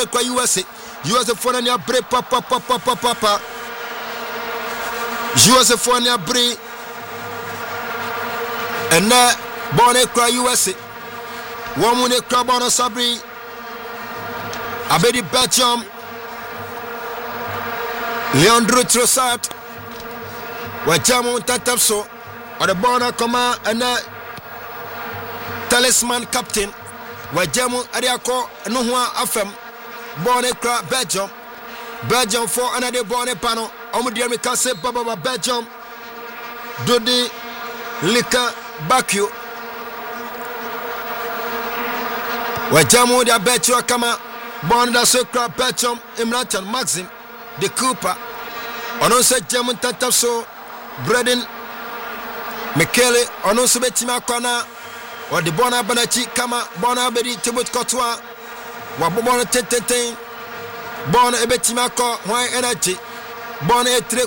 kwa USA for na bre papa USA for na bre ena bone kwa USA womu ne kwa bono sabri abedi Belgium Leandro Trossard wajamu tatapso ode bona koma ena talisman captain wajamu ariako no ho afem bone kwa Belgium for another bone pano omudi mi kase baba Belgium dodi lika bakio wajamu dia Belgium kama bone da sekra Belgium Imratan Maxim de Cooper onon se jamu tatapso Braden Mekele onon se betima kwana o de bona banachi kama bona bedi Tibot Courtois wa bona tenten bona ebetima ko hwan energy bona etre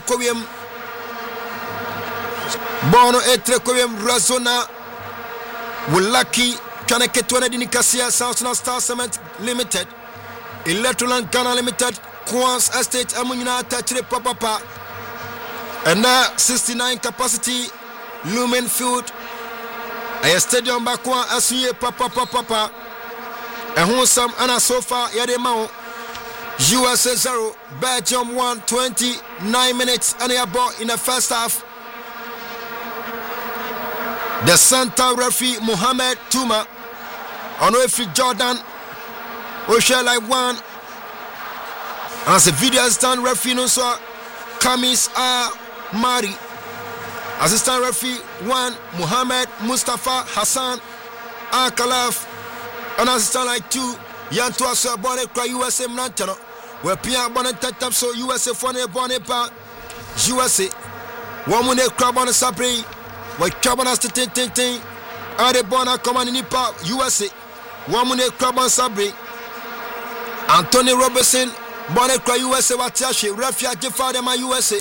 kowiem razona wulaki kana ketwana dinikasia South Star Cement Limited Electroland Ghana Limited Quans Estate amunyina tachire papa and 69 capacity lumen field a stadium bakwa asuye papa and some ana so far yade mawo USA 0 Belgium 1 29 minutes and a ball in the first half. The center referee Mohamed Touma on referee Jordan Oshela like one as a video assistant referee no so Kamis Mari assistant referee 1 Mohamed Mustafa Hassan Kalaf and assistant like 2 Yanto aso bone kwa USA mnantano we pia bone tatap so USA fone bone pa USA womu ne kwa bone sabri we kabana tin ade bona komani ni pa USA womu ne kwa bone sabri Anthony Robertson bone kwa USA watiashe refi ajefa de ma USA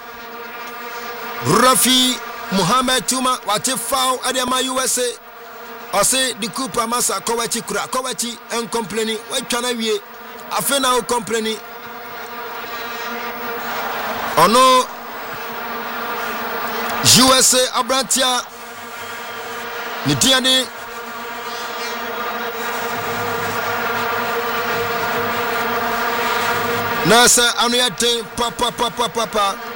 Rafi Mohamed Touma watifa ade ma USA Ose di Cooper masa kowachi kura kowachi en complaining we twana wie afena o complaining ono USA abrantia ni tiani nasa anu yate papa